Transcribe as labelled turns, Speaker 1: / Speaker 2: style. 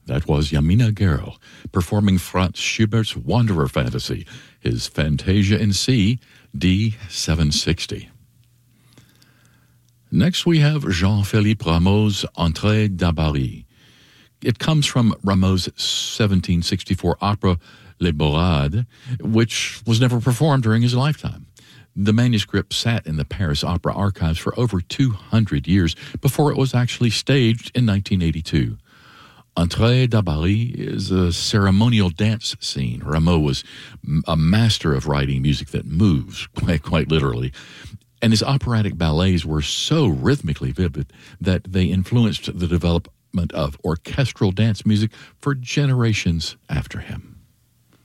Speaker 1: That was Yamina Gerl performing Franz Schubert's Wanderer Fantasy, his Fantasia in C, D760. Next we have Jean-Philippe Rameau's Entrée d'Abarie. It comes from Rameau's 1764 opera Les Bourrades, which was never performed during his lifetime. The manuscript sat in the Paris Opera archives for over 200 years before it was actually staged in 1982. Entrée d'Abarie is a ceremonial dance scene. Rameau was a master of writing music that moves, quite literally. And his operatic ballets were so rhythmically vivid that they influenced the development of orchestral dance music for generations after him.